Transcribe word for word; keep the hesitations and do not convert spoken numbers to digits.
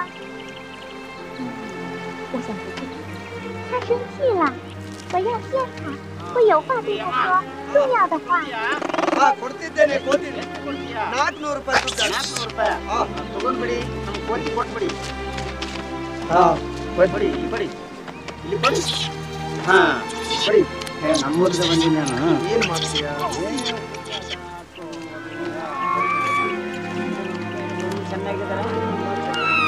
嗯，我想回去看。他生气了，我要见他，我有话对他说，重要的话。 ಹಾ ಕೊಡ್ತಿದ್ದೇನೆ ಕೊಡ್ತೀನಿ ನಾಲ್ಕುನೂರು ರೂಪಾಯಿ ದುಡ್ಡು ನಾಲ್ಕುನೂರು ರೂಪಾಯಿ ಹಾ ತಗೊಂಡ್ಬಿಡಿ ನಮ್ಗೆ ಕೋಟಿ ಕೊಟ್ಬಿಡಿ ಹಾ ಕೊಟ್ಬಿಡಿ ಇಲ್ಲಿ ಬಡಿ ಇಲ್ಲಿ ಬಡಿ ಹಾ ಬಡಿ ನಮ್ಮೂರಿಂದ ಬಂದೀನಿ ನಾನು ಏನು ಮಾಡ್ತೀಯಾ ಚೆನ್ನಾಗಿದ್ದಾರೆ